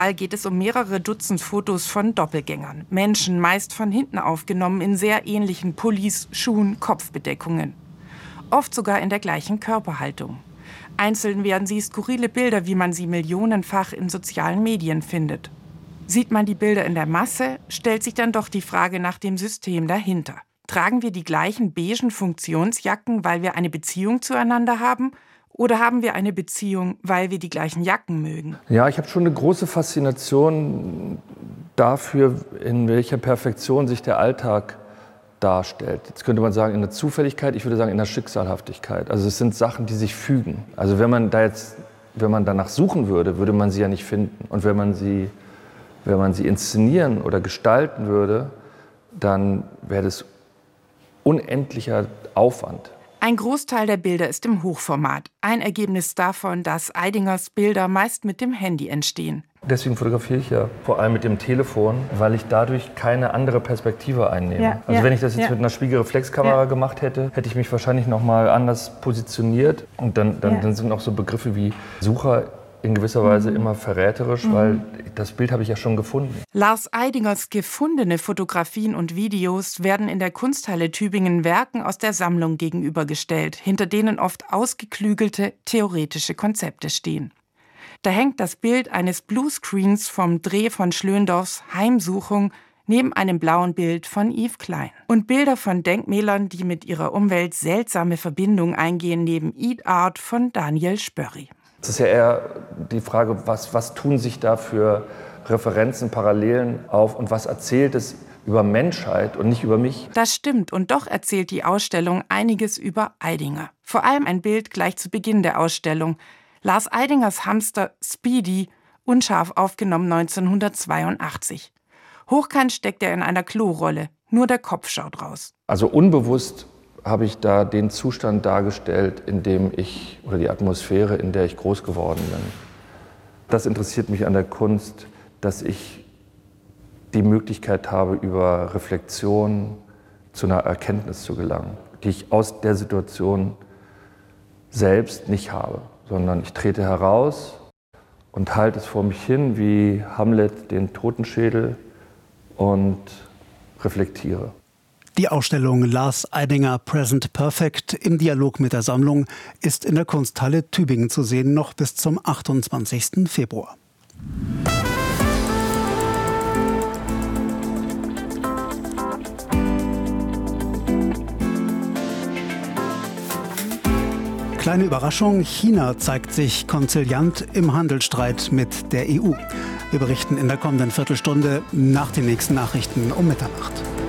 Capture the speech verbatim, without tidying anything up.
Geht es um mehrere Dutzend Fotos von Doppelgängern. Menschen, meist von hinten aufgenommen, in sehr ähnlichen Pullis, Schuhen, Kopfbedeckungen. Oft sogar in der gleichen Körperhaltung. Einzeln werden sie skurrile Bilder, wie man sie millionenfach in sozialen Medien findet. Sieht man die Bilder in der Masse, stellt sich dann doch die Frage nach dem System dahinter. Tragen wir die gleichen beigen Funktionsjacken, weil wir eine Beziehung zueinander haben? Oder haben wir eine Beziehung, weil wir die gleichen Jacken mögen? Ja, ich habe schon eine große Faszination dafür, in welcher Perfektion sich der Alltag darstellt. Jetzt könnte man sagen, in der Zufälligkeit, ich würde sagen, in der Schicksalhaftigkeit. Also es sind Sachen, die sich fügen. Also wenn man da jetzt, wenn man danach suchen würde, würde man sie ja nicht finden. Und wenn man sie, wenn man sie inszenieren oder gestalten würde, dann wäre das unendlicher Aufwand. Ein Großteil der Bilder ist im Hochformat. Ein Ergebnis davon, dass Eidingers Bilder meist mit dem Handy entstehen. Deswegen fotografiere ich ja vor allem mit dem Telefon, weil ich dadurch keine andere Perspektive einnehme. Ja, also ja, wenn ich das jetzt ja. mit einer Spiegelreflexkamera ja. gemacht hätte, hätte ich mich wahrscheinlich noch mal anders positioniert. Und dann, dann, ja. dann sind auch so Begriffe wie Sucher in gewisser Weise mhm. immer verräterisch, mhm. weil das Bild habe ich ja schon gefunden. Lars Eidingers gefundene Fotografien und Videos werden in der Kunsthalle Tübingen Werken aus der Sammlung gegenübergestellt, hinter denen oft ausgeklügelte, theoretische Konzepte stehen. Da hängt das Bild eines Bluescreens vom Dreh von Schlöndorffs Heimsuchung neben einem blauen Bild von Yves Klein. Und Bilder von Denkmälern, die mit ihrer Umwelt seltsame Verbindungen eingehen, neben Eat Art von Daniel Spörri. Es ist ja eher die Frage, was, was tun sich da für Referenzen, Parallelen auf und was erzählt es über Menschheit und nicht über mich? Das stimmt, und doch erzählt die Ausstellung einiges über Eidinger. Vor allem ein Bild gleich zu Beginn der Ausstellung. Lars Eidingers Hamster Speedy, unscharf aufgenommen neunzehnhundertzweiundachtzig. Hochkant steckt er in einer Klorolle, nur der Kopf schaut raus. Also unbewusst habe ich da den Zustand dargestellt, in dem ich, oder die Atmosphäre, in der ich groß geworden bin. Das interessiert mich an der Kunst, dass ich die Möglichkeit habe, über Reflexion zu einer Erkenntnis zu gelangen, die ich aus der Situation selbst nicht habe, sondern ich trete heraus und halte es vor mich hin wie Hamlet den Totenschädel und reflektiere. Die Ausstellung Lars Eidinger Present Perfect im Dialog mit der Sammlung ist in der Kunsthalle Tübingen zu sehen, noch bis zum achtundzwanzigsten Februar. Kleine Überraschung, China zeigt sich konziliant im Handelsstreit mit der E U. Wir berichten in der kommenden Viertelstunde nach den nächsten Nachrichten um Mitternacht.